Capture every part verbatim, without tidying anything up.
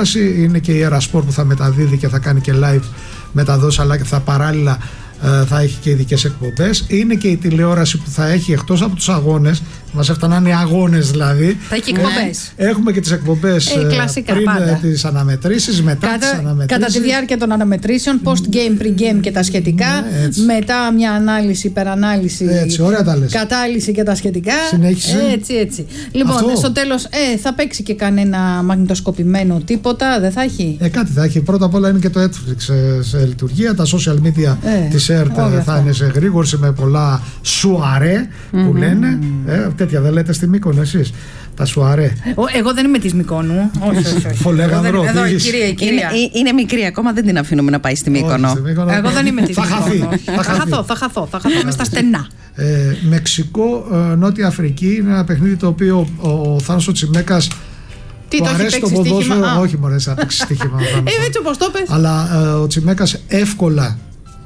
τηλεόραση. Είναι και η Ερασπορ που θα μεταδίδει και θα κάνει και live μεταδόσεις, αλλά και θα παράλληλα θα έχει και ειδικές εκπομπές. Είναι και η τηλεόραση που θα έχει, εκτός από τους αγώνες, μας έφταναν οι αγώνες δηλαδή. Θα έχει εκπομπές. Έχουμε και τις εκπομπές ε, κλασικά, πριν πάντα. τις αναμετρήσεις, μετά κατά, τις αναμετρήσεις. Κατά τη διάρκεια των αναμετρήσεων, post-game, pre-game και τα σχετικά. Ναι, μετά μια ανάλυση, υπερανάλυση, έτσι, ωραία τα λες. κατάλυση και τα σχετικά. Συνέχισε. Έτσι, έτσι. Λοιπόν, αυτό. Στο τέλος, ε, θα παίξει και κανένα μαγνητοσκοπημένο τίποτα, δεν θα έχει. Ε, κάτι θα έχει. Πρώτα απ' όλα είναι και το Netflix σε, σε λειτουργία. Τα social media ε, της ΕΡΤ θα είναι σε γρήγορση με πολλά σουαρέ που mm-hmm. λένε. Ε, τέτοια δεν λέτε στη Μύκονο εσείς. Τα σουαρέ. Εγώ δεν είμαι της Μυκόνου. Όχι, όχι, όχι. Φολέγανδρο. Εδώ η κυρία, η κυρία. Είναι, είναι μικρή ακόμα, δεν την αφήνουμε να πάει στη Μύκονο. Εγώ δεν είμαι της Μύκονο. Θα χαθώ, θα χαθώ. Θα χαθώ μες στα στενά. Ε, Μεξικό, ε, Νότια Αφρική είναι ένα παιχνίδι το οποίο ο, ο Θάνος ο Τσιμέκας τι του το αρέσει το ποδόσφαιρο. Όχι, μωρέ, θα παίξει στοίχημα. Ε, έτσι όπως το πες. Αλλά ε, ο Τσιμέκας εύκολα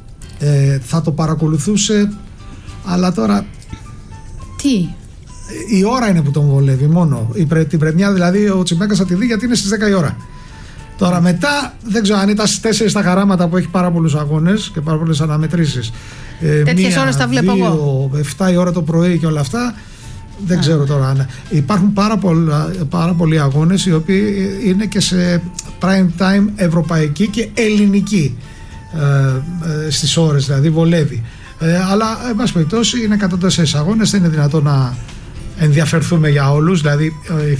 ε, θα το παρακολουθούσε, αλλά τώρα. Τι. Η ώρα είναι που τον βολεύει μόνο. Η πρε, την πρεμιά δηλαδή ο Τσιμέκας θα τη δει γιατί είναι στις δέκα η ώρα. Τώρα μετά δεν ξέρω αν ήταν στις τέσσερις τα χαράματα που έχει πάρα πολλούς αγώνες και πάρα πολλές αναμετρήσεις. Ε, τέτοιες μία, ώρες τα βλέπω δύο, εγώ. εφτά η ώρα το πρωί και όλα αυτά. Δεν Α. ξέρω τώρα αν. Υπάρχουν πάρα, πολλά, πάρα πολλοί αγώνες οι οποίοι είναι και σε prime time ευρωπαϊκή και ελληνική ε, ε, στις ώρες, δηλαδή βολεύει. Ε, αλλά εν πάση περιπτώσει είναι εκατόν τέσσερις αγώνες, δεν είναι δυνατόν να ενδιαφερθούμε για όλους, δηλαδή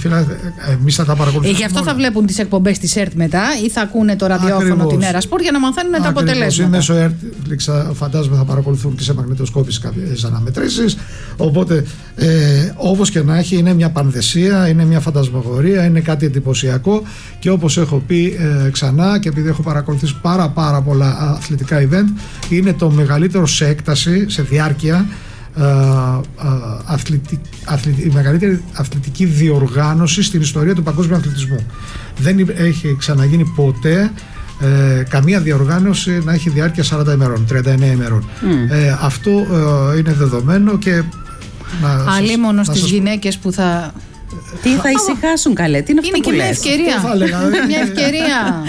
εμείς θα τα παρακολουθούμε. Ε, γι' αυτό μόνο. Θα βλέπουν τις εκπομπές της ΕΡΤ μετά ή θα ακούνε το ραδιόφωνο Ακριβώς. Την Ερασπορ για να μαθαίνουν Ακριβώς. τα αποτελέσματα. Μέσω ΕΡΤ φαντάζομαι θα παρακολουθούν και σε μαγνητοσκόπηση κάποιες αναμετρήσεις. Οπότε ε, όπως και να έχει, είναι μια πανδεσία, είναι μια φαντασμαγορία, είναι κάτι εντυπωσιακό και όπως έχω πει ε, ξανά και επειδή έχω παρακολουθήσει πάρα πάρα πολλά αθλητικά event, είναι το μεγαλύτερο σε έκταση, σε διάρκεια. Uh, uh, αθλητι, αθλητι, η μεγαλύτερη αθλητική διοργάνωση στην ιστορία του παγκόσμιου αθλητισμού. Δεν έχει ξαναγίνει ποτέ ε, καμία διοργάνωση να έχει διάρκεια σαράντα ημερών, τριάντα εννέα ημερών. Mm. Ε, αυτό ε, είναι δεδομένο και αλίμονο στις γυναίκες που θα... Τι θα ησυχάσουν καλέ, τι είναι αυτό είναι που και λες. μια ευκαιρία. Μια ευκαιρία.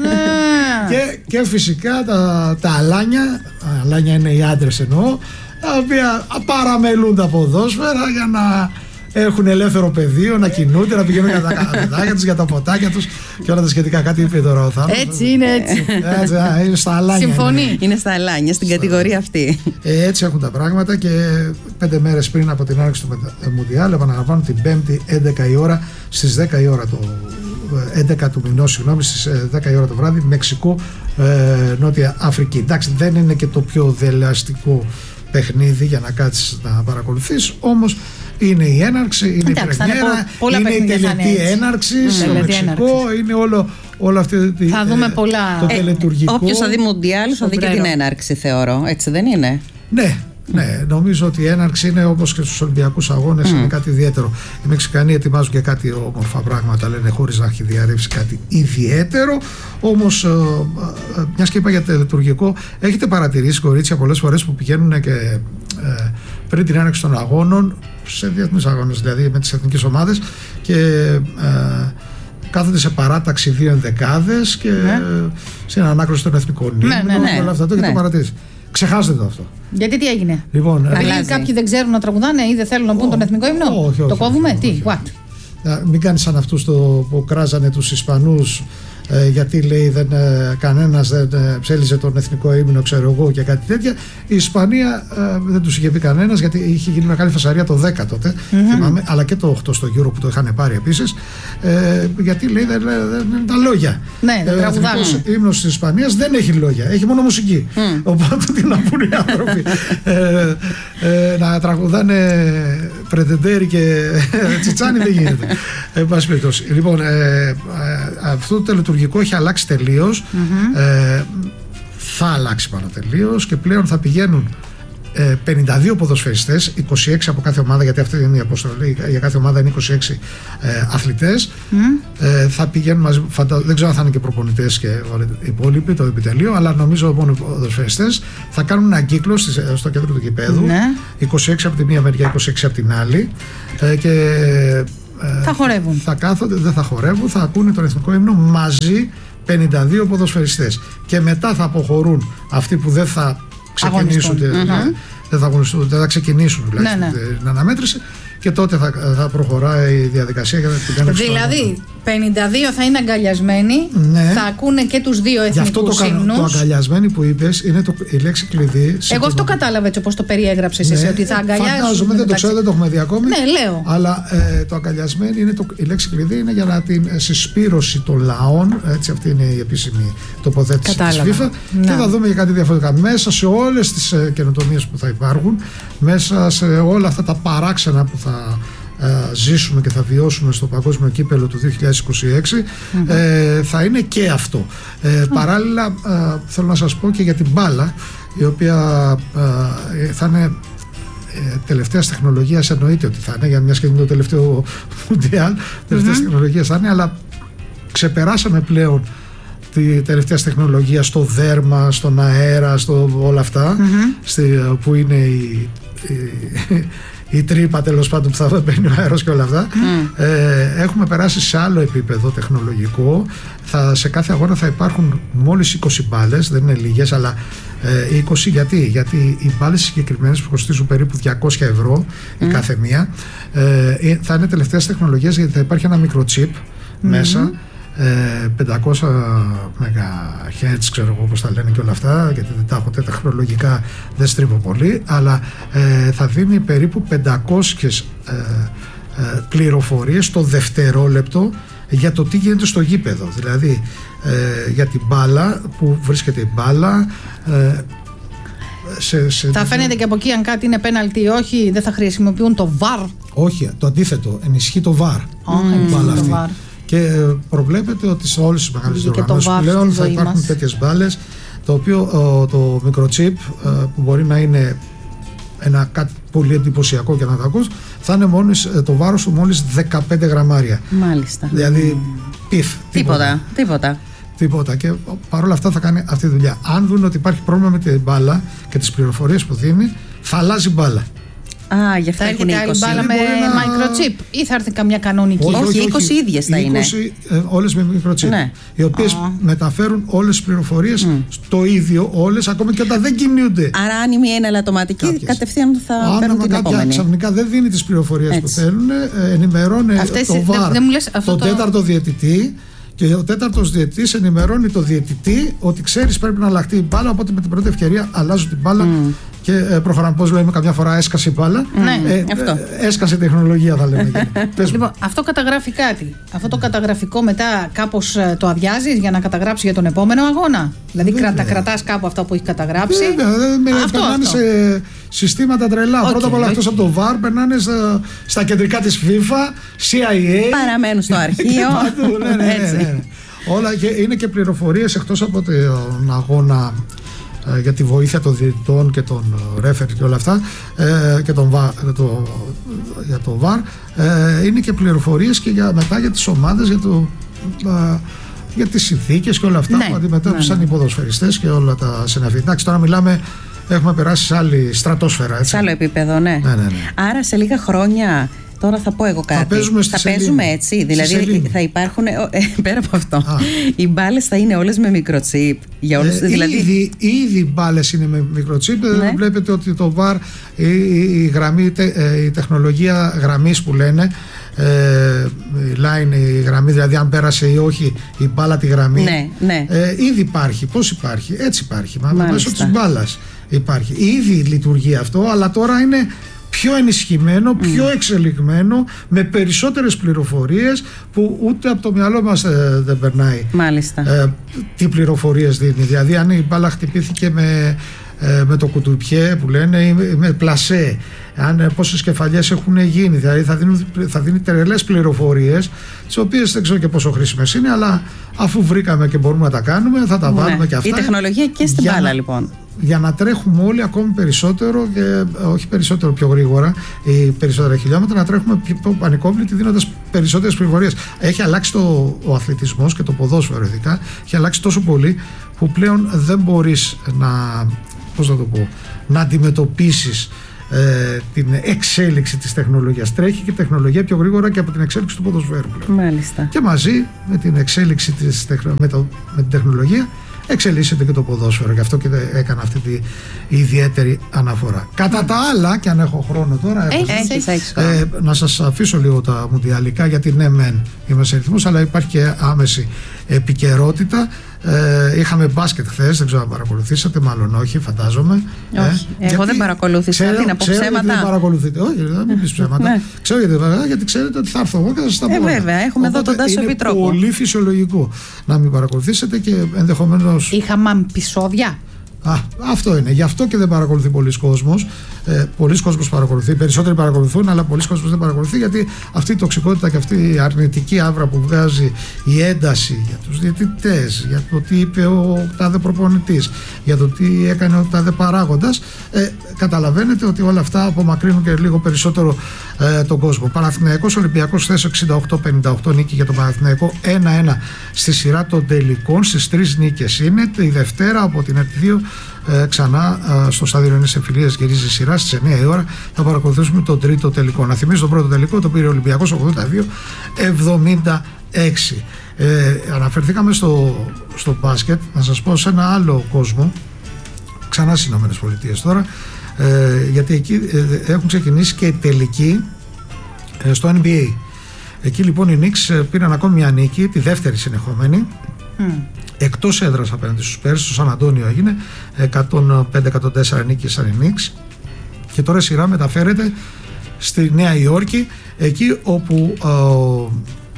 και, και φυσικά τα, τα αλάνια, αλάνια είναι οι άντρες εννοώ, τα οποία παραμελούν τα ποδόσφαιρα για να έχουν ελεύθερο πεδίο, να κινούνται, να πηγαίνουν για τα παιδάκια τους, για τα ποτάκια τους και όλα τα σχετικά. Κάτι είπε τώρα ο Θάνος. Έτσι είναι, έτσι. έτσι α, είναι στα αλάνια. Συμφωνεί. Είναι, είναι στα αλάνια, στην στα... κατηγορία αυτή. Ε, έτσι έχουν τα πράγματα και πέντε μέρες πριν από την άνοιξη του Μουντιάλ, επαναλαμβάνω την Πέμπτη, έντεκα η ώρα, στις δέκα η ώρα το έντεκα του μηνός, συγγνώμη, στις δέκα η ώρα το βράδυ, Μεξικό, ε, Νότια Αφρική. Εντάξει, δεν είναι και το πιο δελεαστικό παιχνίδι για να κάτσεις να παρακολουθείς, όμως είναι η έναρξη, είναι Εντάξει, η πρεμιέρα, είναι η τελετή έναρξη mm. στο Μεξικό, έναρξης. Είναι όλο, όλο αυτό θα δούμε πολλά. το ε, τελετουργικό. Όποιος θα δει Μουντιάλ θα δει και την έναρξη, θεωρώ, έτσι δεν είναι? Ναι. Ναι, νομίζω ότι η έναρξη είναι όπως και στους Ολυμπιακούς Αγώνες, mm. είναι κάτι ιδιαίτερο. Οι Μεξικανοί ετοιμάζουν και κάτι όμορφα πράγματα, λένε, χωρίς να έχει διαρρεύσει κάτι ιδιαίτερο. Όμως, ε, ε, μιας και είπα για τελετουργικό, έχετε παρατηρήσει κορίτσια πολλές φορές που πηγαίνουν και ε, πριν την έναρξη των αγώνων, σε διεθνείς αγώνες δηλαδή με τις εθνικές ομάδες, και ε, κάθονται σε παράταξη δύο ενδεκάδες και ναι. στην ανάκρωση των εθνικών ύμνων, ναι, ναι, ναι. όλα αυτά. Το έχετε ναι. παρατηρήσει. Ξεχάστε το αυτό. Γιατί τι έγινε? Λοιπόν, δηλαδή κάποιοι δεν ξέρουν να τραγουδάνε ή δεν θέλουν να πούν oh, τον εθνικό ύμνο? Όχι, όχι, το κόβουμε, όχι, όχι, τι, what? Να, μην κάνεις σαν αυτούς το, που κράζανε τους Ισπανούς ε, γιατί λέει δεν, ε, κανένας δεν ε, ψέλιζε τον εθνικό ύμνο, ξέρω εγώ, και κάτι τέτοια. Η Ισπανία ε, δεν τους είχε πει κανένας, γιατί είχε γίνει μεγάλη φασαρία το δέκα τότε, mm-hmm. θυμάμαι, αλλά και το οκτώ στο Euro που το είχαν πάρει επίσης, ε, γιατί λέει δεν είναι τα λόγια. Ναι, δεν τραγουδάνε. Ο εθνικός ύμνος της Ισπανίας δεν έχει λόγια, έχει μόνο μουσική. Mm. Οπότε τι να πούνε οι άνθρωποι, ε, ε, να τραγουδάνε Πρετεντέρι και Τσιτσάνι δεν γίνεται. Εν πάση περιπτώσει. Λοιπόν, ε, ε, αυτό το τελετουργικό έχει αλλάξει τελείως. Mm-hmm. Ε, θα αλλάξει πάνω τελείως και πλέον θα πηγαίνουν ε, πενήντα δύο ποδοσφαιριστές, είκοσι έξι από κάθε ομάδα, γιατί αυτή είναι η αποστολή, για κάθε ομάδα είναι είκοσι έξι ε, αθλητές. Mm. Ε, θα πηγαίνουν μαζί, φαντα... δεν ξέρω αν θα είναι και προπονητές και όλοι οι υπόλοιποι, το επιτελείο, αλλά νομίζω μόνο οι ποδοσφαιριστές θα κάνουν ένα κύκλο στο κέντρο του γηπέδου. Mm. είκοσι έξι από τη μία μεριά, είκοσι έξι από την άλλη. Ε, και ε, θα χορεύουν. Θα κάθονται, δεν θα χορεύουν, θα ακούνε τον εθνικό ύμνο μαζί πενήντα δύο ποδοσφαιριστές. Και μετά θα αποχωρούν αυτοί που δεν θα ξεκινήσουν, mm-hmm. δεν, θα δεν θα ξεκινήσουν τουλάχιστον ναι, ναι. την αναμέτρηση, και τότε θα, θα προχωράει η διαδικασία για την κάνευση. Δηλαδή, πενήντα δύο θα είναι αγκαλιασμένοι, ναι. θα ακούνε και τους δύο εθνικούς ύμνους. Το αγκαλιασμένοι που είπες είναι το, η λέξη κλειδί. Εγώ αυτό κατάλαβα έτσι όπως το περιέγραψες ναι, εσύ, ότι θα αγκαλιάσουν. Φαντάζομαι, δεν το ξέρω, δεν το έχουμε δει ακόμη. Ναι, λέω. Αλλά ε, το αγκαλιασμένοι είναι το, η λέξη κλειδί είναι για να την συσπήρωση των λαών. Έτσι, αυτή είναι η επίσημη τοποθέτηση της FIFA. Ναι. Και θα δούμε και κάτι διαφορετικά. Μέσα σε όλες τις ε, καινοτομίες που θα υπάρχουν, μέσα σε όλα αυτά τα παράξενα που θα θα ε, ζήσουμε και θα βιώσουμε στο παγκόσμιο κύπελλο του δύο χιλιάδες είκοσι έξι, mm-hmm. ε, θα είναι και αυτό. Ε, mm. Παράλληλα ε, θέλω να σας πω και για την μπάλα, η οποία ε, θα είναι ε, τελευταίας τεχνολογίας, εννοείται ότι θα είναι, για μια και είναι το τελευταίο Μουντιάλ, τελευταίας mm-hmm. τεχνολογίας θα είναι, αλλά ξεπεράσαμε πλέον τη τελευταία τεχνολογία στο δέρμα, στον αέρα, στο όλα αυτά, mm-hmm. στη, που είναι η, η η τρύπα τέλος πάντων που θα μπαίνει ο αέρος και όλα αυτά. Mm. Ε, έχουμε περάσει σε άλλο επίπεδο τεχνολογικό. Θα, σε κάθε αγώνα θα υπάρχουν μόλις είκοσι μπάλες, δεν είναι λίγες, αλλά ε, είκοσι. Γιατί, γιατί οι μπάλες συγκεκριμένες που κοστίζουν περίπου διακόσια ευρώ mm. η κάθε μία, ε, θα είναι τελευταίας τεχνολογίας, γιατί θα υπάρχει ένα μικροτσίπ mm. μέσα. Ε, πεντακόσια μεγαχέρτζ, ξέρω εγώ πώς τα λένε και όλα αυτά, γιατί δεν τα έχω τεχνολογικά, δεν στρίβω πολύ, αλλά ε, θα δίνει περίπου πεντακόσιες ε, ε, πληροφορίες το δευτερόλεπτο για το τι γίνεται στο γήπεδο, δηλαδή ε, για την μπάλα, που βρίσκεται η μπάλα, ε, σε, σε... Θα φαίνεται και από εκεί αν κάτι είναι πέναλτι ή όχι, δεν θα χρησιμοποιούν το βαρ. Όχι, το αντίθετο, ενισχύει το βαρ. Oh, η μπάλα αυτή. Το βαρ. Και προβλέπεται ότι σε όλες τις μεγάλες διοργανώσεις πλέον θα υπάρχουν μας. τέτοιες μπάλες, το οποίο το μικροτσίπ, που μπορεί να είναι ένα κάτι πολύ εντυπωσιακό και να το ακούς, θα είναι μόλις, το βάρος του μόλις δεκαπέντε γραμμάρια. Μάλιστα. Δηλαδή πιφ, τίποτα, τίποτα. Τίποτα. Και παρόλα αυτά θα κάνει αυτή τη δουλειά. Αν δουν ότι υπάρχει πρόβλημα με την μπάλα και τις πληροφορίες που δίνει, θα αλλάζει μπάλα. Α, γι' αυτό έχουν είκοσι. Θα έρθει άλλη μπάλα με να... microchip ή θα έρθει καμιά κανονική? Όχι, όχι, είκοσι ίδιες θα είναι. είκοσι, ε, όλες με microchip. Ναι. Οι οποίες oh. μεταφέρουν όλες τις πληροφορίες mm. στο ίδιο, όλες, ακόμη και όταν δεν κινούνται. Άρα, αν η μία είναι ελαττωματική, κάποιες. κατευθείαν θα αν παίρνουν την επόμενη. Αν ξαφνικά δεν δίνει τις πληροφορίες που θέλουν, ε, ενημερώνει Αυτές το βαρ, τον το... τέταρτο διαιτητή. Και ο τέταρτος διαιτητής ενημερώνει το διαιτητή ότι ξέρεις πρέπει να αλλάχτεί η μπάλα, οπότε με την πρώτη ευκαιρία αλλάζω την μπάλα mm. και ε, προχωράμε. Πώς λέμε καμιά φορά, έσκασε η μπάλα. Mm. Ε, αυτό. Ε, έσκασε η τεχνολογία, θα λέμε. Λοιπόν, αυτό καταγράφει κάτι. Αυτό το καταγραφικό μετά κάπως το αδειάζεις για να καταγράψει για τον επόμενο αγώνα. Δηλαδή κρατα, κρατάς κάπου αυτά που έχει καταγράψει. Βέβαια, περνάνε σε συστήματα τρελά. Okay, Πρώτα απ' όλα αυτός από το βαρ περνάνε στα, στα κεντρικά της FIFA, σι άι έι. Παραμένουν στο αρχείο. ναι, ναι, ναι, ναι. Όλα και είναι και πληροφορίες εκτός από τον αγώνα ε, για τη βοήθεια των διαιτητών και των ρέφερ και όλα αυτά ε, και τον, το, για το βαρ, ε, είναι και πληροφορίες και για, μετά για τις ομάδες, για, το, ε, για τις συνθήκες και όλα αυτά ναι, που αντιμετώπισαν ναι, ναι. οι ποδοσφαιριστές και όλα τα συναφή. Εντάξει, τώρα μιλάμε, έχουμε περάσει σε άλλη στρατόσφαιρα, έτσι. Σε άλλο επίπεδο, ναι. Ναι, ναι, ναι. Άρα σε λίγα χρόνια, τώρα θα πω εγώ κάτι. Θα παίζουμε, θα παίζουμε έτσι. Δηλαδή θα υπάρχουν. Ε, πέρα από αυτό. Α. Οι μπάλες θα είναι όλες με μικροτσίπ. Για όλους, ε, δηλαδή... Ήδη, ήδη οι μπάλες είναι με μικροτσίπ. Ναι. Βλέπετε ότι το βαρ, η, η, γραμμή, η τεχνολογία γραμμής που λένε, ε, η line, η γραμμή, δηλαδή αν πέρασε ή όχι η μπάλα τη γραμμή. Ναι, ναι. Ε, ήδη υπάρχει. Πώς υπάρχει? Έτσι υπάρχει. Μα μέσω της μπάλας υπάρχει. Ήδη λειτουργεί αυτό, αλλά τώρα είναι πιο ενισχυμένο, πιο mm. εξελιγμένο, με περισσότερες πληροφορίες που ούτε από το μυαλό μας ε, δεν περνάει. Μάλιστα. Ε, τι πληροφορίες δίνει. Δηλαδή αν η μπάλα χτυπήθηκε με, ε, με το κουτουπιέ που λένε ή με πλασέ, αν ε, πόσες κεφαλιές έχουν γίνει, δηλαδή θα, δίνουν, θα δίνει τρελές πληροφορίες, τις οποίες δεν ξέρω και πόσο χρήσιμες είναι, αλλά αφού βρήκαμε και μπορούμε να τα κάνουμε, θα τα βάλουμε ναι. και αυτά. Η τεχνολογία και στην μπάλα να, λοιπόν. Για να τρέχουμε όλοι ακόμη περισσότερο και όχι περισσότερο πιο γρήγορα ή περισσότερα χιλιόμετρα, να τρέχουμε πιο πανικόβλητοι δίνοντας περισσότερες πληροφορίες. Έχει αλλάξει το, ο αθλητισμός και το ποδόσφαιρο ειδικά, έχει αλλάξει τόσο πολύ που πλέον δεν μπορείς να, πώς να το πω, να αντιμετωπίσεις ε, την εξέλιξη της τεχνολογίας. Τρέχει και η τεχνολογία πιο γρήγορα και από την εξέλιξη του ποδοσφαίρου πλέον. Μάλιστα. Και μαζί με την εξέλιξη της τεχνο... με, το... με την τεχνολογία εξελίσσεται και το ποδόσφαιρο. Γι' αυτό και έκανα αυτή τη ιδιαίτερη αναφορά. Κατά τα άλλα, και αν έχω χρόνο τώρα, έχεις, έχεις, ε, να σας αφήσω λίγο τα μουντιαλικά, γιατί ναι μεν είμαι σε ρυθμούς, αλλά υπάρχει και άμεση επικαιρότητα. Ε, είχαμε μπάσκετ χθες, δεν ξέρω αν παρακολουθήσατε, μάλλον όχι, φαντάζομαι. Όχι, ε, εγώ δεν παρακολούθησα, ξέρω, τι να πω ξέρω ψέματα. Δεν παρακολουθείτε, όχι, δεν μην πεις ψέματα. Ναι. Ξέρω γιατί, γιατί ξέρετε ότι θα έρθω εγώ και θα σας τα πω. Ε, βέβαια, έχουμε εδώ τον Τάσο Επιτρόπο. Είναι πολύ φυσιολογικό να μην παρακολουθήσετε και ενδεχομένως. Είχαμε επεισόδια. Α, αυτό είναι. Γι' αυτό και δεν παρακολουθεί πολλοί κόσμος. Ε, πολλοί κόσμος παρακολουθεί, περισσότεροι παρακολουθούν, αλλά πολλοί κόσμος δεν παρακολουθεί, γιατί αυτή η τοξικότητα και αυτή η αρνητική άβρα που βγάζει, η ένταση για τους διαιτητές, για το τι είπε ο τάδε προπονητής, για το τι έκανε ο τάδε παράγοντας, ε, καταλαβαίνετε ότι όλα αυτά απομακρύνουν και λίγο περισσότερο ε, τον κόσμο. Παναθηναϊκός Ολυμπιακός χθες εξήντα οκτώ πενήντα οκτώ, νίκη για τον Παναθηναϊκό, ένα ένα στη σειρά των τελικών, στις τρεις νίκες είναι. Η Δευτέρα από την ΕΡΤ δύο Ε, ξανά ε, στο στάδιο Ενής Εμφυλίας γυρίζει η σειρά στις εννιά η ώρα. Θα παρακολουθήσουμε τον τρίτο τελικό. Να θυμίσω τον πρώτο τελικό, το πήρε ο Ολυμπιακός ογδόντα δύο εβδομήντα έξι. Ε, αναφερθήκαμε στο, στο μπάσκετ. Να σας πω σε ένα άλλο κόσμο, ξανά στις Ηνωμένες Πολιτείες τώρα, ε, γιατί εκεί ε, έχουν ξεκινήσει και οι τελικοί ε, στο N B A. Εκεί λοιπόν οι Knicks πήραν ακόμη μια νίκη, τη δεύτερη συνεχόμενη. Mm. Εκτός έδρας απέναντι στους Spurs, στο Σαν Αντώνιο έγινε, εκατόν πέντε εκατόν τέσσερα νίκησαν οι Knicks, και τώρα η σειρά μεταφέρεται στη Νέα Υόρκη, εκεί όπου ε,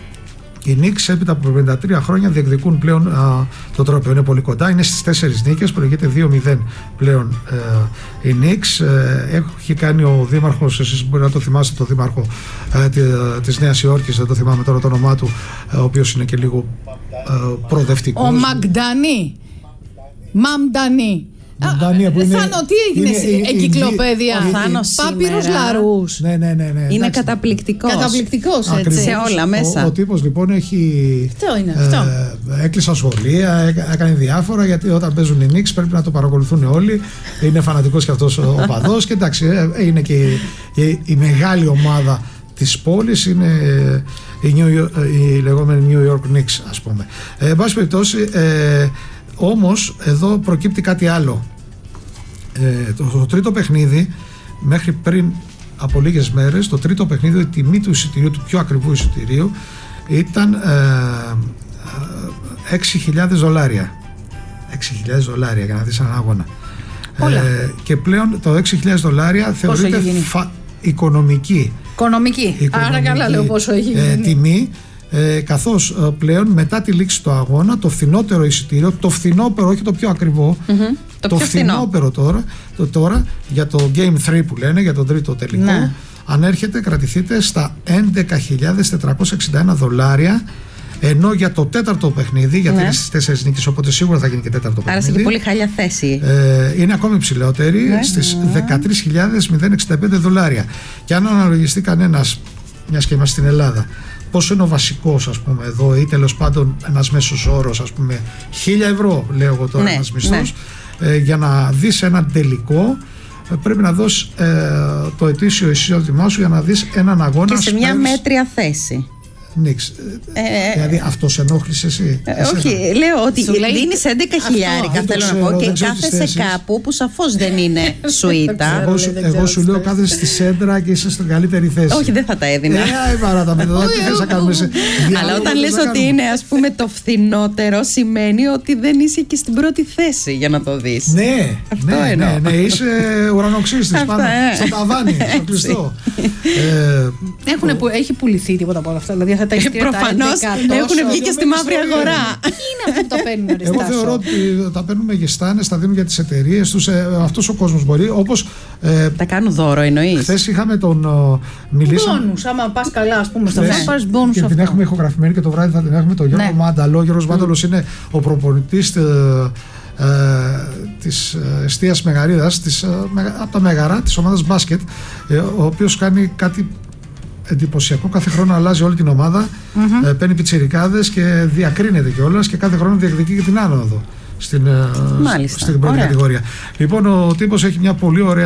οι Knicks έπειτα από πενήντα τρία χρόνια διεκδικούν πλέον ε, το τρόπαιο. Είναι πολύ κοντά, είναι στις τέσσερις νίκες, προηγείται δύο μηδέν πλέον ε, οι Knicks. Ε, έχει κάνει ο δήμαρχος, εσείς μπορεί να το θυμάστε, το δήμαρχο ε, της Νέας Υόρκης, δεν το θυμάμαι τώρα το όνομά του, ε, ο οποίος είναι και λίγο ε, προοδευτικός. Ο Μαγντανί. Μαμντανί. Μαντανία, που είναι, Θάνο, τι έγινε είναι, εγκυκλοπαίδεια. Ο Θάνος Πάπυρος Λαρούς. Ναι, ναι, ναι, ναι. Είναι καταπληκτικός. Καταπληκτικός, έτσι. Ακριβώς. Σε όλα μέσα. Ο, ο τύπος λοιπόν έχει. Αυτό είναι, αυτό. Ε, έκλεισε σχολεία, έκανε διάφορα, γιατί όταν παίζουν οι Knicks πρέπει να το παρακολουθούν όλοι. Είναι φανατικός και αυτός ο οπαδός. Και εντάξει, ε, είναι και η, η, η μεγάλη ομάδα της πόλης, είναι η, New, η λεγόμενη New York Knicks, ας πούμε. Ε, εν πάση περιπτώσει, ε, όμως εδώ προκύπτει κάτι άλλο. Ε, το, το τρίτο παιχνίδι, μέχρι πριν από λίγες μέρες, το τρίτο παιχνίδι, η τιμή του εισιτηρίου, του πιο ακριβού εισιτηρίου, ήταν ε, ε, έξι χιλιάδες δολάρια. έξι χιλιάδες δολάρια για να δεις έναν αγώνα. Ε, και πλέον το έξι χιλιάδες δολάρια θεωρείται φα, οικονομική. Οικονομική. οικονομική. Άρα καλά λέω πόσο έχει γίνει. Ε, τιμή. Ε, καθώς ε, πλέον μετά τη λήξη του αγώνα, το φθηνότερο εισιτήριο, το φθηνότερο, όχι το πιο ακριβό, mm-hmm. το, το πιο φθηνότερο τώρα, το, τώρα για το Game τρία που λένε, για τον τρίτο τελικό, ναι, ανέρχεται, κρατηθείτε, στα έντεκα χιλιάδες τετρακόσια εξήντα ένα δολάρια, ενώ για το τέταρτο παιχνίδι, γιατί ναι, είναι στις τέσσερις νίκες, οπότε σίγουρα θα γίνει και τέταρτο άρα παιχνίδι. Άρα σε πολύ χαλιά θέση. Ε, είναι ακόμη ψηλότερη, ναι, στις ναι, δεκατρείς χιλιάδες εξήντα πέντε δολάρια. Και αν αναλογιστεί κανένας, μιας και είμαστε στην Ελλάδα, πόσο είναι ο βασικός, ας πούμε, εδώ, ή τέλος πάντων ένας μέσος όρος, ας πούμε, χίλια ευρώ, λέω εγώ τώρα, ναι, ένας μισθός, ναι, ε, για να δεις έναν τελικό, ε, πρέπει να δώσεις ε, το ετήσιο εισόδημά σου για να δεις έναν αγώνα. Και σε μια μέτρια θέση. Νίξ. Ε, δηλαδή αυτό σε ενόχλησε εσύ? Ε, όχι, λέω ότι δίνεις έντεκα χιλιάρικα, θέλω να πω, και κάθεσαι κάπου που σαφώς δεν είναι σουίτα. Εγώ, εγώ σου λέω κάθεσαι στη σέντρα και είσαι στην καλύτερη θέση. Όχι, δεν θα τα έδινα. Ε, παράτα με το τι θες να κάνουμε. Αλλά όταν λες ότι είναι, ας πούμε, το φθηνότερο, σημαίνει ότι δεν είσαι και στην πρώτη θέση για να το δεις. Ναι, ναι, ναι, ναι, είσαι ουρανοξύστης πάνω στο ταβάνι, στο κλειστό. Έχει πουληθεί τίποτα από όλα αυτά? Δηλαδή προφανώς έχουν βγει και στη μαύρη αγορά. Τι είναι αυτό που τα παίρνουν αριστά? Εγώ θεωρώ ότι τα παίρνουν γεστάνες, τα δίνουν για τις εταιρείες τους. Αυτός ο κόσμος μπορεί. Όπως, ε, τα κάνουν δώρο, εννοείς? Χθες είχαμε τον. Μιλήσαμε. Μπόνους, άμα πας καλά, ας πούμε, στα θα πάρεις μπόνους. Και την έχουμε ηχογραφημένη και το βράδυ θα την έχουμε τον Γιώργο, ναι, Μάνταλο. Ο Γιώργος mm. Μάνταλος είναι ο προπονητής ε, ε, της εστίας Μεγαρίδας, της, ε, από τα Μέγαρα, της ομάδας μπάσκετ, ε, ο οποίος κάνει κάτι εντυπωσιακό. Κάθε χρόνο αλλάζει όλη την ομάδα, mm-hmm. ε, παίρνει πιτσιρικάδες και διακρίνεται κιόλας, και κάθε χρόνο διεκδικεί και την άνοδο στην, στην πρώτη κατηγορία. Λοιπόν, ο τύπος έχει μια πολύ ωραία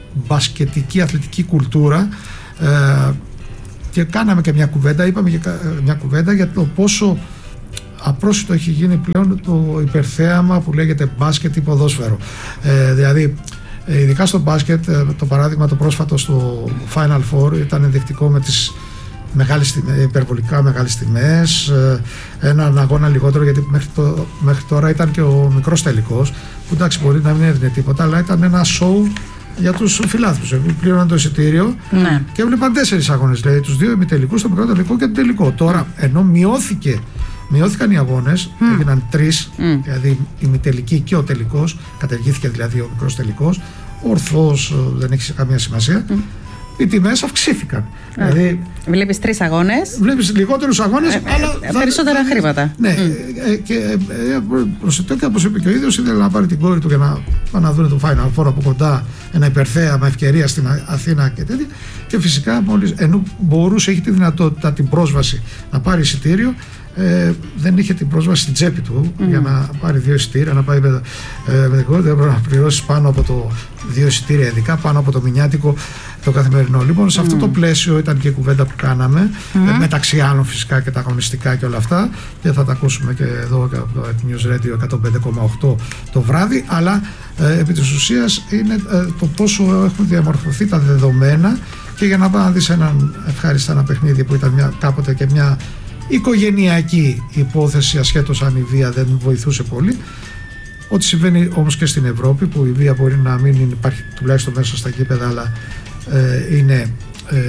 μπασκετική αθλητική κουλτούρα, ε, και κάναμε και μια κουβέντα, είπαμε και μια κουβέντα για το πόσο απρόσιτο έχει γίνει πλέον το υπερθέαμα που λέγεται μπάσκετ ή ποδόσφαιρο. Ε, δηλαδή, ειδικά στο μπάσκετ, το παράδειγμα το πρόσφατο στο Final Four ήταν ενδεικτικό με τις μεγάλες τιμές, υπερβολικά μεγάλες τιμές, έναν αγώνα λιγότερο, γιατί μέχρι, το, μέχρι τώρα ήταν και ο μικρός τελικός, που εντάξει μπορεί να μην έδινε τίποτα, αλλά ήταν ένα show για τους φιλάθλους. Πλήρωναν το εισιτήριο, ναι, και έβλεπαν τέσσερις αγώνες, δηλαδή τους δύο ημιτελικούς, τον μικρό τελικό και τον τελικό. Τώρα, ενώ μειώθηκε, μειώθηκαν οι αγώνες, mm. έγιναν τρεις, mm. δηλαδή η ημιτελική και ο τελικός, καταργήθηκε δηλαδή ο μικρός τελικός, ορθώς, δεν έχει καμία σημασία. Mm. Οι τιμές αυξήθηκαν. Mm. Δηλαδή, βλέπεις τρεις αγώνες. Βλέπεις λιγότερους αγώνες, ε, αλλά. Ε, περισσότερα θα, χρήματα. Ναι, mm. ε, και ε, προσεκτό, και όπως είπε και ο ίδιος, ήθελε να πάρει την κόρη του για να πάνε να δουν το Final Four από κοντά, ένα υπερθέαμα ευκαιρία στην Αθήνα και τέτοια. Και φυσικά, μόλις ενώ μπορούσε, έχει τη δυνατότητα, την πρόσβαση να πάρει εισιτήριο, Ε, δεν είχε την πρόσβαση στην τσέπη του mm. για να πάρει δύο εισιτήρια, να πάει με, ε, με την κόρη, έπρεπε να πληρώσει πάνω από το δύο εισιτήρια, ειδικά πάνω από το μηνιάτικο, το καθημερινό. Λοιπόν, σε mm. αυτό το πλαίσιο ήταν και η κουβέντα που κάναμε, mm. ε, μεταξύ άλλων φυσικά και τα αγωνιστικά και όλα αυτά, και θα τα ακούσουμε και εδώ από το News Radio εκατόν πέντε κόμμα οκτώ το βράδυ, αλλά ε, επί της ουσίας είναι ε, το πόσο έχουν διαμορφωθεί τα δεδομένα, και για να πάει να δεις έναν ευχάριστα ένα παιχνίδι που ήταν μια, κάποτε και μια οικογενειακή υπόθεση, ασχέτως αν η βία δεν βοηθούσε πολύ. Ό,τι συμβαίνει όμως και στην Ευρώπη, που η βία μπορεί να μην υπάρχει τουλάχιστον μέσα στα γήπεδα, αλλά ε, είναι ε,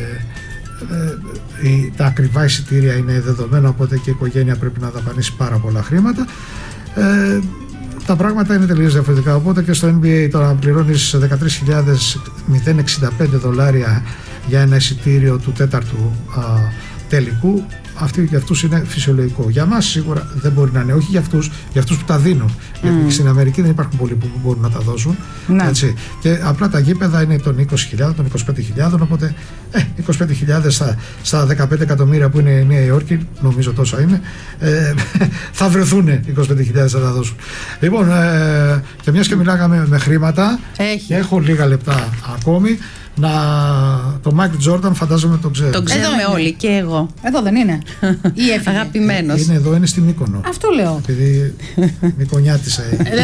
ε, τα ακριβά εισιτήρια είναι δεδομένα, οπότε και η οικογένεια πρέπει να δαπανίσει πάρα πολλά χρήματα. Ε, τα πράγματα είναι τελείως διαφορετικά, οπότε και στο N B A τώρα πληρώνεις δεκατρείς χιλιάδες εξήντα πέντε δολάρια για ένα εισιτήριο του τέταρτου α, τελικού. Αυτοί για αυτούς είναι φυσιολογικό. Για μας σίγουρα δεν μπορεί να είναι, όχι για αυτούς, για αυτούς που τα δίνουν. Mm. Γιατί στην Αμερική δεν υπάρχουν πολλοί που μπορούν να τα δώσουν. Mm. Έτσι. Και απλά τα γήπεδα είναι των είκοσι χιλιάδες, των είκοσι πέντε χιλιάδες, οπότε ε, είκοσι πέντε χιλιάδες στα, στα δεκαπέντε εκατομμύρια που είναι η Νέα Υόρκη, νομίζω τόσα είναι, ε, θα βρεθούν είκοσι πέντε χιλιάδες να τα δώσουν. Λοιπόν, ε, και μιας και μιλάγαμε με χρήματα, Έχει. έχω λίγα λεπτά ακόμη. Να, το Μάικλ Τζόρνταν φαντάζομαι το ξέρω. Το ξέρουμε όλοι, και εγώ. Εδώ δεν είναι? Ή έφυγε? Αγαπημένος. Είναι εδώ, είναι στη Μύκονο. Αυτό λέω. Επειδή Μυκονιάτισα.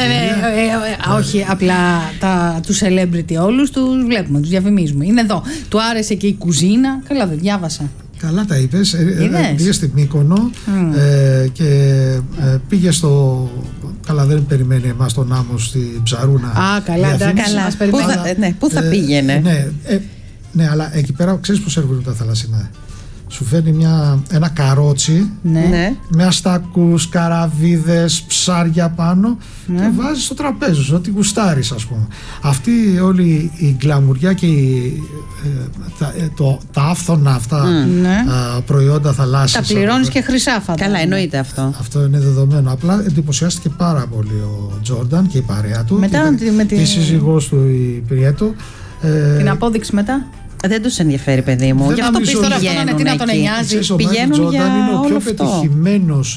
Όχι, απλά τα, τους celebrity όλους τους βλέπουμε, τους διαφημίζουμε. Είναι εδώ. Του άρεσε και η κουζίνα. Καλά, δεν διάβασα. Καλά τα είπες. Ε, πήγε στη Μύκονο mm. ε, και ε, πήγε στο... Καλά, δεν περιμένει εμάς τον άμμο στη Ψαρούνα. Α, καλά, εντάξει. Πού θα, ναι, πού θα ε, πήγαινε. Ναι, ε, ναι, αλλά εκεί πέρα ξέρεις πώς σερβίρουν τα θαλασσινά. Σου φέρνει μια, ένα καρότσι, ναι, με αστακούς, καραβίδες, ψάρια πάνω, ναι, και βάζεις στο τραπέζι σου, ό,τι γουστάρεις, ας πούμε. Αυτή όλη η γκλαμουριά και η, ε, τα, ε, το, τα άφθονα αυτά mm. α, προϊόντα θαλάσσιας. Τα πληρώνεις και χρυσάφα. Καλά, εννοείται αυτό. Αυτό είναι δεδομένο. Απλά εντυπωσιάστηκε πάρα πολύ ο Τζόρνταν και η παρέα του. Μετά, και, με και τη... η σύζυγός του, η Πριέτο. Ε, την απόδειξη μετά. Δεν τους ενδιαφέρει, παιδί μου. Γι' αυτό πεις τώρα αυτό να είναι, τι να τον νοιάζει. Πηγαίνουν για είναι ο πιο πετυχημένος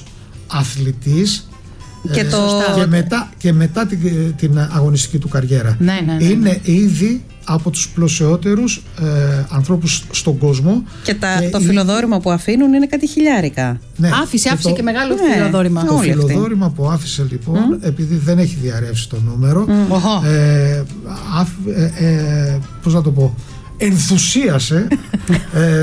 αθλητής και, ε, το... και μετά, και μετά την, την αγωνιστική του καριέρα. Ναι, ναι, ναι. Είναι ήδη από τους πλουσιότερους ε, ανθρώπους στον κόσμο. Και, τα, και το φιλοδόρημα η... που αφήνουν είναι κάτι χιλιάρικα. Ναι, άφησε, άφησε και, το... και μεγάλο ναι, φιλοδόρημα. Το φιλοδόρημα που άφησε λοιπόν, mm. επειδή δεν έχει διαρρεύσει το νούμερο, mm. ε, αφ, ε, ε, πώς να το πω, ενθουσίασε ε,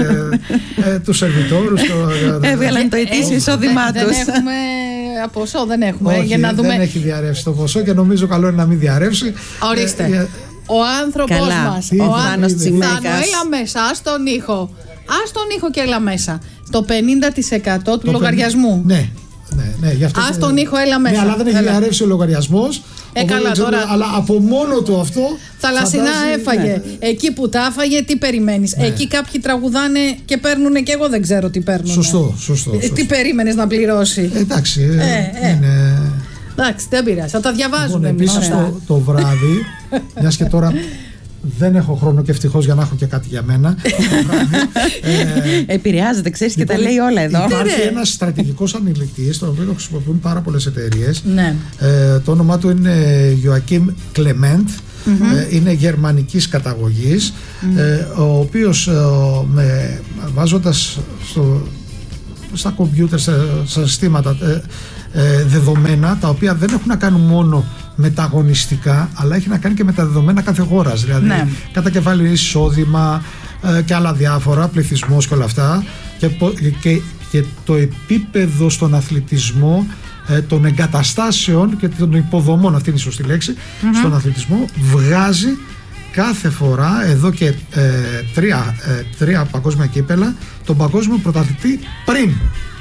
ε, τους σερβιτόρους. Έβγαλαν το ετήσιο εισόδημά τους. Δεν έχουμε ποσό, δεν έχουμε. Όχι, για να δούμε... δεν έχει διαρρεύσει το ποσό και νομίζω καλό είναι να μην διαρρεύσει. Ορίστε. Ε, ο άνθρωπος μας, ο άνθρωπος έλα μέσα, ας τον ήχο. Ας τον ήχο και έλα μέσα. Το πενήντα τοις εκατό του λογαριασμού. Ναι. Ναι, ναι, γι' αυτό. Ας τον ήχο, έλα μέσα. Ναι, αλλά δεν έχει διαρρεύσει ο λογαριασμός. Ε, καλά, ξέρω, τώρα... Αλλά από μόνο του αυτό. Θαλασσινά φαντάζει, έφαγε. Ναι. Εκεί που τα έφαγε, τι περιμένεις. Ναι. Εκεί κάποιοι τραγουδάνε και παίρνουν και εγώ δεν ξέρω τι παίρνουν. Σωστό, σωστό. σωστό. Ε, τι περίμενες να πληρώσει. Ε, εντάξει. Ε, ε. Είναι... Εντάξει, δεν πειράζει. Θα τα διαβάζουμε λοιπόν, εμείς. Επίσης το, το βράδυ, μιας και τώρα δεν έχω χρόνο και ευτυχώς για να έχω και κάτι για μένα. ε, Επηρεάζεται, ξέρεις, και τα λέει όλα εδώ. Υπάρχει ένας στρατηγικός ανηλυκτής, τον οποίο χρησιμοποιούν πάρα πολλές εταιρείες. Ναι. Ε, το όνομά του είναι Joachim Clement. Mm-hmm. Ε, είναι γερμανικής καταγωγής, mm-hmm. ε, ο οποίος ε, με, βάζοντας στο, στα κομπιούτερ, στα συστήματα ε, ε, δεδομένα τα οποία δεν έχουν να κάνουν μόνο με τα αγωνιστικά, αλλά έχει να κάνει και με τα δεδομένα κάθε χώρας, δηλαδή ναι. κατά κεφάλι εισόδημα ε, και άλλα διάφορα, πληθυσμός και όλα αυτά, και, και, και το επίπεδο στον αθλητισμό των εγκαταστάσεων και των υποδομών, αυτή είναι η σωστή λέξη, mm-hmm. στον αθλητισμό, βγάζει κάθε φορά εδώ και ε, τρία, ε, τρία παγκόσμια κύπελα τον παγκόσμιο πρωταθλητή πριν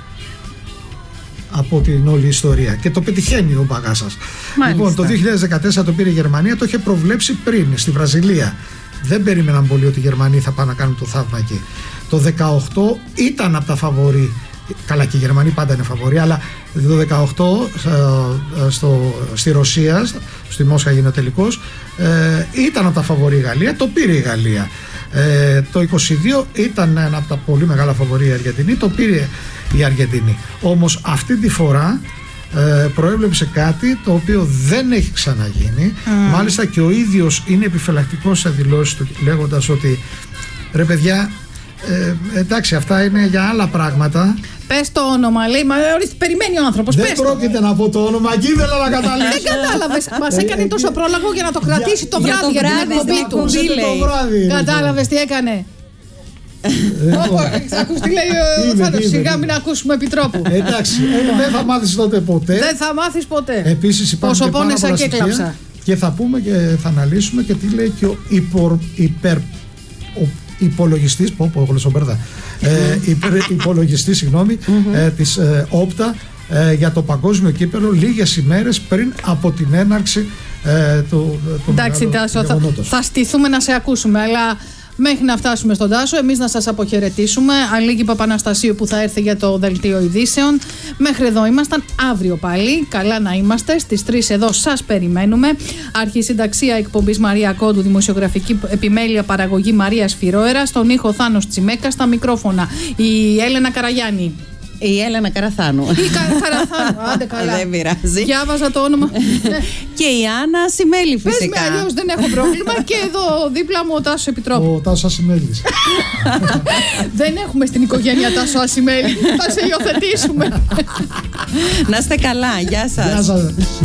από την όλη ιστορία, και το πετυχαίνει ο Μπαγάσας. Λοιπόν, το δύο χιλιάδες δεκατέσσερα το πήρε η Γερμανία, το είχε προβλέψει πριν στη Βραζιλία. Δεν περίμεναν πολύ ότι οι Γερμανοί θα πάνε να κάνουν το θαύμα εκεί. Το δεκαοκτώ ήταν από τα φαβορί. Καλά, και οι Γερμανοί πάντα είναι φαβορί, αλλά το δεκαοκτώ στο, στη Ρωσία, στη Μόσχα έγινε ο τελικός, ε, ήταν από τα φαβορί η Γαλλία, το πήρε η Γαλλία. Ε, το είκοσι δύο ήταν ένα από τα πολύ μεγάλα φαβορί η Αργεντινή, το πήρε η Αργεντινή. Όμως αυτή τη φορά ε, προέβλεψε κάτι το οποίο δεν έχει ξαναγίνει. Mm. Μάλιστα και ο ίδιος είναι επιφυλακτικός σε δηλώσεις του, λέγοντας ότι ρε παιδιά, Ε, εντάξει, αυτά είναι για άλλα πράγματα. Πες το όνομα, λέει. Μα ορίστε, περιμένει ο άνθρωπος. Δεν πρόκειται το. να πω το όνομα, εκεί ήθελα να καταλήξω. Δεν κατάλαβες. Μας έκανε τόσο πρόλογο για να το κρατήσει το βράδυ για την εκπομπή του. Κατάλαβες τι έκανε. Ακούς τι λέει ο Θάνος. Σιγά μην ακούσουμε επιτρόπου. Εντάξει, δεν θα μάθεις τότε ποτέ. Δεν θα μάθεις ποτέ. Επίσης υπάρχουν και πάρα πολλά στοιχεία και θα πούμε και θα αναλύσουμε και τι λέει και ο υπερ υπολογιστής, πω πω γλωσσομπέρδα, ε, υπολογιστής, συγγνώμη, mm-hmm. ε, της ε, Όπτα ε, για το παγκόσμιο κύπελλο λίγες ημέρες πριν από την έναρξη ε, του, του Εντάξει, Τάσο, θα, θα στηθούμε να σε ακούσουμε, αλλά μέχρι να φτάσουμε στον Τάσο, εμείς να σας αποχαιρετήσουμε. Αλίκη Παπαναστασίου που θα έρθει για το δελτίο ειδήσεων. Μέχρι εδώ ήμασταν, αύριο πάλι. Καλά να είμαστε. Στις τρεις εδώ σας περιμένουμε. Αρχισυνταξία εκπομπής Μαρία Κόντου, δημοσιογραφική επιμέλεια παραγωγή Μαρία Σφυρόερα. Στον ήχο Θάνος Τσιμέκα, στα μικρόφωνα η Έλενα Καραγιάννη. Η Έλενα Καραθάνου. Η Καραθάνου, άντε καλά. Δεν πειράζει. Διάβαζα το όνομα. Και η Άννα Ασημέλη φυσικά. Πες με, αλλιώς δεν έχω πρόβλημα. Και εδώ δίπλα μου ο Τάσος Επιτρόπου. Ο Τάσος Ασημέλης. Δεν έχουμε στην οικογένεια Τάσο Ασημέλη. Θα σε υιοθετήσουμε. Να είστε καλά. Γεια σας. Γεια σας.